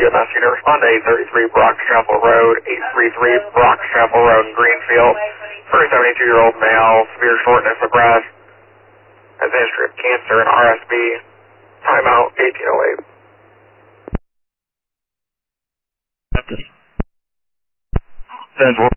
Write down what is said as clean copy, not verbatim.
EMS unit, respond to 833 Brock Chapel Road, 833 Brock Chapel Road in Greenfield. For a 72-year-old male, severe shortness of breath, has a history of cancer and RSV. Timeout 1808. 10-4.